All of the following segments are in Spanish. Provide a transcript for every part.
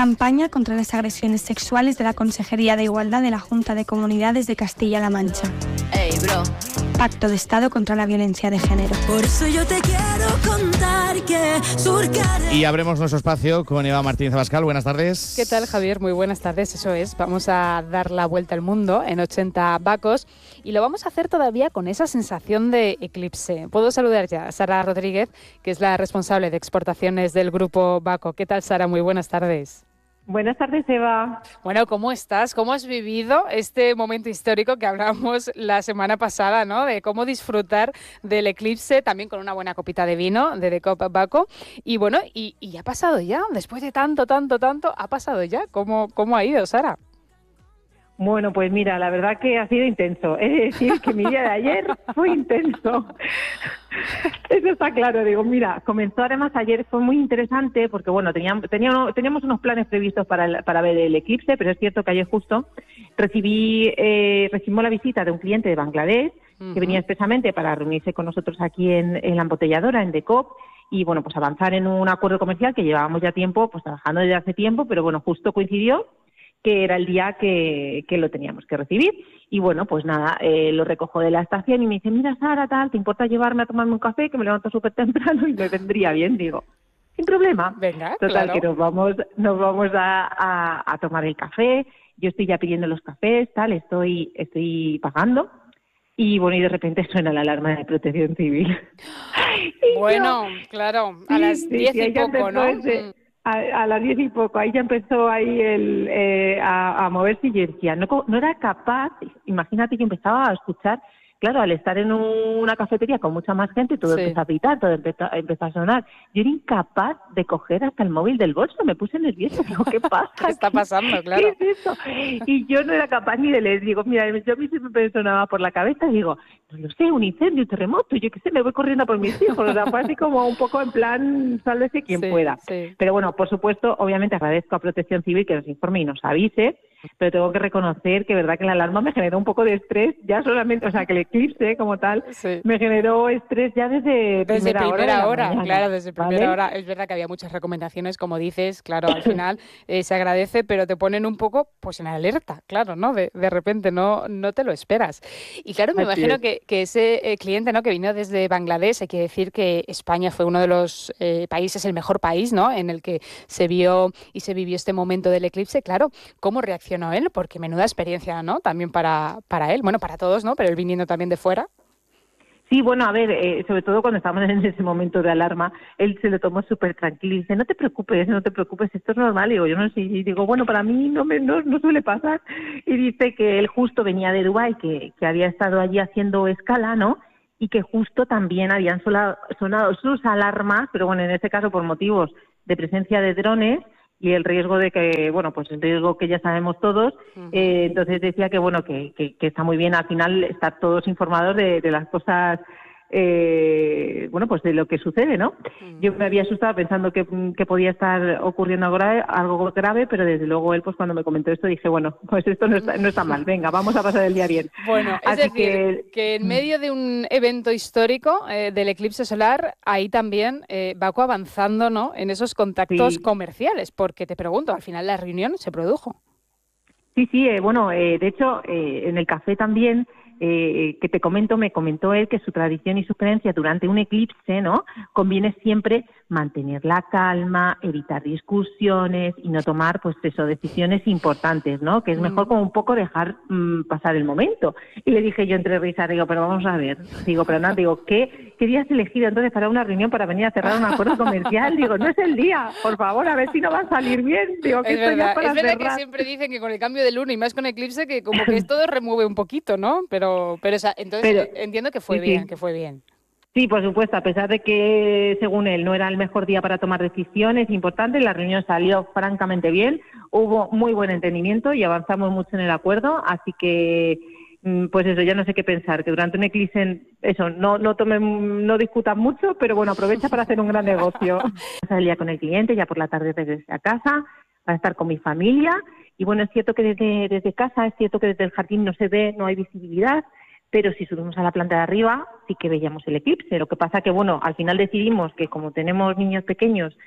Campaña contra las agresiones sexuales de la Consejería de Igualdad de la Junta de Comunidades de Castilla-La Mancha. Hey, bro. Pacto de Estado contra la violencia de género. Por eso yo te quiero contar que surcaré. Y abrimos nuestro espacio con Eva Martínez Abascal. Buenas tardes. ¿Qué tal, Javier? Muy buenas tardes, eso es. Vamos a dar la vuelta al mundo en 80 bacos y lo vamos a hacer todavía con esa sensación de eclipse. Puedo saludar ya a Sara Rodríguez, que es la responsable de exportaciones del Grupo Baco. ¿Qué tal, Sara? Muy buenas tardes. Buenas tardes, Eva. Bueno, ¿cómo estás? ¿Cómo has vivido este momento histórico que hablamos la semana pasada, ¿no? De cómo disfrutar del eclipse, también con una buena copita de vino de Copa Baco. Y bueno, y ha pasado ya, después de tanto, ha pasado ya. ¿Cómo ha ido, Sara? Bueno, pues mira, la verdad que ha sido intenso. Es decir, que mi día de ayer fue intenso. Eso está claro. Digo, mira, comenzó además ayer, fue muy interesante porque, bueno, teníamos unos planes previstos para ver el eclipse, pero es cierto que ayer justo recibimos la visita de un cliente de Bangladesh que venía expresamente para reunirse con nosotros aquí en la embotelladora, en Decop, y, bueno, pues avanzar en un acuerdo comercial que llevábamos ya tiempo, pues trabajando desde hace tiempo, pero, bueno, justo coincidió que era el día que lo teníamos que recibir. Y bueno, pues nada, lo recojo de la estación y me dice, mira, Sara, tal, ¿te importa llevarme a tomarme un café? Que me levanto súper temprano y me vendría bien. Digo, sin problema. Venga, total, claro. Que nos vamos a tomar el café. Yo estoy ya pidiendo los cafés, tal, estoy pagando. Y bueno, y de repente suena la alarma de Protección Civil. Bueno, claro, a las 10 y poco, ¿no? A las 10 y poco, ahí ya empezó a moverse y yo decía, no era capaz, imagínate que empezaba a escuchar, claro, al estar en una cafetería con mucha más gente, todo empezó a pitar, todo empezó a sonar. Yo era incapaz de coger hasta el móvil del bolso, me puse nerviosa, digo, ¿qué pasa? ¿Qué está pasando? Claro. ¿Qué es eso? Y yo no era capaz ni de leer, digo, mira, yo a mí siempre me sonaba por la cabeza, digo, no lo sé, un incendio, un terremoto, yo qué sé, me voy corriendo por mis hijos, o sea, fue así como un poco en plan, sálvese quien pueda. Sí. Pero bueno, por supuesto, obviamente agradezco a Protección Civil que nos informe y nos avise, pero tengo que reconocer que verdad que la alarma me generó un poco de estrés, ya solamente, o sea, que el eclipse como tal me generó estrés ya desde primera hora, claro, desde primera hora. Es verdad que había muchas recomendaciones, como dices, claro, al final se agradece, pero te ponen un poco pues en alerta, claro, ¿no? De repente no te lo esperas. Y claro, me imagino que ese cliente, ¿no?, que vino desde Bangladesh, hay que decir que España fue uno de los países, el mejor país, ¿no?, en el que se vio y se vivió este momento del eclipse. Claro, ¿cómo reaccionó él? Porque menuda experiencia, ¿no?, también para él, bueno, para todos, ¿no?, pero él viniendo también de fuera. Sí, bueno, a ver, sobre todo cuando estábamos en ese momento de alarma, él se lo tomó súper tranquilo y dice, no te preocupes, esto es normal. Y digo, yo no sé, y digo, bueno, para mí no suele pasar. Y dice que él justo venía de Dubái, que había estado allí haciendo escala, ¿no?, y que justo también habían sonado sus alarmas, pero bueno, en este caso por motivos de presencia de drones, y el riesgo de que, bueno, pues el riesgo que ya sabemos todos, entonces decía que, bueno, que está muy bien al final estar todos informados de las cosas, bueno, pues de lo que sucede, ¿no? Yo me había asustado pensando que podía estar ocurriendo algo grave, pero desde luego él, pues cuando me comentó esto, dije, bueno, pues esto no está mal, venga, vamos a pasar el día bien. Bueno, es decir, que en medio de un evento histórico del eclipse solar, ahí también Baco avanzando, ¿no?, en esos contactos comerciales, porque te pregunto, al final la reunión se produjo. Sí, bueno, de hecho, en el café también, que te comento, me comentó él que su tradición y su creencia durante un eclipse, ¿no?, conviene siempre mantener la calma, evitar discusiones y no tomar, pues eso, decisiones importantes, ¿no?, que es mejor como un poco dejar pasar el momento. Y le dije yo entre risas, digo, pero vamos a ver, digo, pero nada, digo, ¿qué día has elegido entonces para una reunión para venir a cerrar un acuerdo comercial? Digo, no es el día, por favor, a ver si no va a salir bien. Digo, que es esto verdad, ya para es verdad cerrar. Que siempre dicen que con el cambio de luna y más con eclipse, que como que todo remueve un poquito, ¿no? Pero entonces entiendo que fue bien, que fue bien. Sí, por supuesto, a pesar de que, según él, no era el mejor día para tomar decisiones importantes, la reunión salió francamente bien, hubo muy buen entendimiento y avanzamos mucho en el acuerdo, así que, pues eso, ya no sé qué pensar, que durante un eclipse, eso, no discutan mucho, pero bueno, aprovecha para hacer un gran negocio. Salía con el cliente, ya por la tarde regresé a casa, para estar con mi familia, y bueno, es cierto que desde casa, es cierto que desde el jardín no se ve, no hay visibilidad, pero si subimos a la planta de arriba sí que veíamos el eclipse. Lo que pasa que, bueno, al final decidimos que como tenemos niños pequeños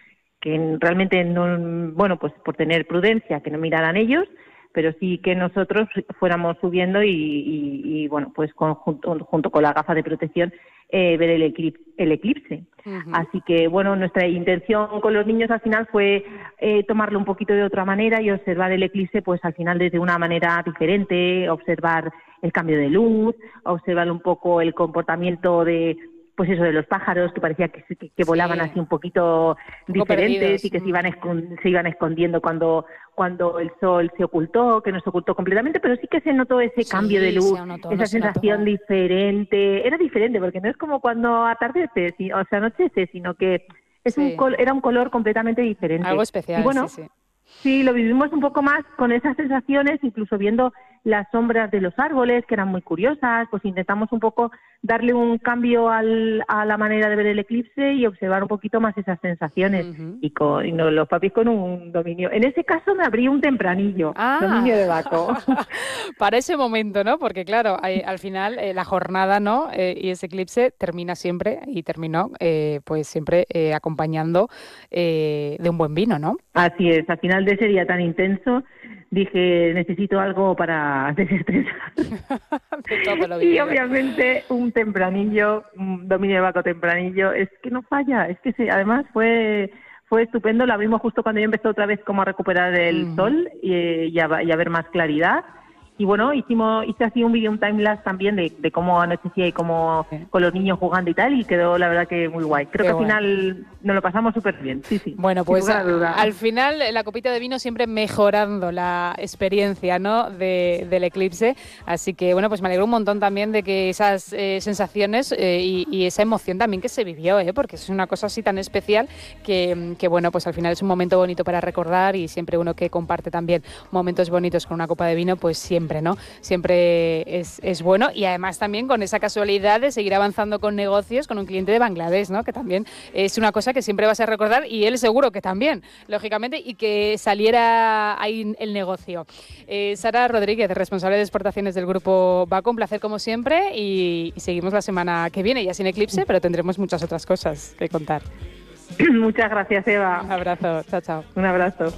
realmente no, bueno, pues por tener prudencia, que no miraran ellos, pero sí que nosotros fuéramos subiendo y bueno, pues junto con la gafa de protección ver el eclipse. Uh-huh. Así que, bueno, nuestra intención con los niños al final fue tomarlo un poquito de otra manera y observar el eclipse, pues al final desde una manera diferente, observar el cambio de luz, observar un poco el comportamiento de los pájaros, que parecía que volaban así un poquito diferentes y que se iban escondiendo cuando el sol se ocultó, que no se ocultó completamente, pero sí que se notó ese cambio de luz, esa sensación diferente. Era diferente, porque no es como cuando atardece, anochece, sino que era un color completamente diferente. Algo especial, y bueno, sí, lo vivimos un poco más con esas sensaciones, incluso viendo las sombras de los árboles, que eran muy curiosas, pues intentamos un poco darle un cambio a la manera de ver el eclipse y observar un poquito más esas sensaciones. Uh-huh. Y los papis con un dominio. En ese caso me abrí un tempranillo, dominio de Baco. Para ese momento, ¿no? Porque claro, al final la jornada, ¿no? Y ese eclipse termina siempre, y terminó pues siempre acompañando de un buen vino, ¿no? Así es, al final de ese día tan intenso dije, necesito algo para desestresar. Y obviamente un tempranillo, un dominio de Baco tempranillo, es que no falla, es que además fue estupendo, lo abrimos justo cuando ya empezó otra vez como a recuperar el sol y a ver más claridad. Y bueno, hice así un timelapse también de cómo anochecía y cómo con los niños jugando y tal, y quedó la verdad que muy guay. Creo que al final nos lo pasamos súper bien, sí. Bueno, pues al final la copita de vino siempre mejorando la experiencia, ¿no? del eclipse. Así que bueno, pues me alegro un montón también de que esas sensaciones y esa emoción también que se vivió, porque es una cosa así tan especial que bueno, pues al final es un momento bonito para recordar, y siempre uno que comparte también momentos bonitos con una copa de vino, pues siempre, ¿no? Siempre es bueno, y además también con esa casualidad de seguir avanzando con negocios con un cliente de Bangladesh, ¿no? Que también es una cosa que siempre vas a recordar, y él seguro que también, lógicamente, y que saliera ahí el negocio. Sara Rodríguez, responsable de exportaciones del Grupo Baco, un placer como siempre, y seguimos la semana que viene, ya sin eclipse, pero tendremos muchas otras cosas que contar. Muchas gracias, Eva. Un abrazo, chao. Un abrazo.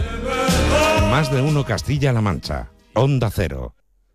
Más de uno Castilla-La Mancha. Onda Cero.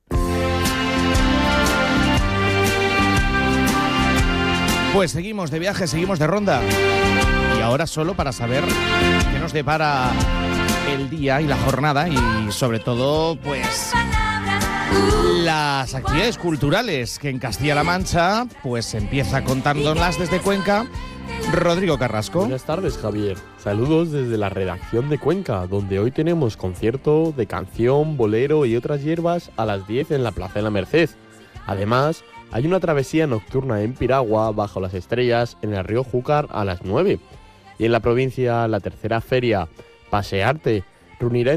Pues seguimos de viaje, seguimos de ronda. Y ahora solo para saber qué nos depara el día y la jornada, y sobre todo, pues, las actividades culturales que en Castilla-La Mancha, pues empieza contándolas desde Cuenca Rodrigo Carrasco. Buenas tardes, Javier. Saludos desde la redacción de Cuenca, donde hoy tenemos concierto de canción, bolero y otras hierbas a las 10 en la Plaza de la Merced. Además, hay una travesía nocturna en Piragua, bajo las estrellas, en el río Júcar a las 9. Y en la provincia, la tercera feria Pasearte reunirá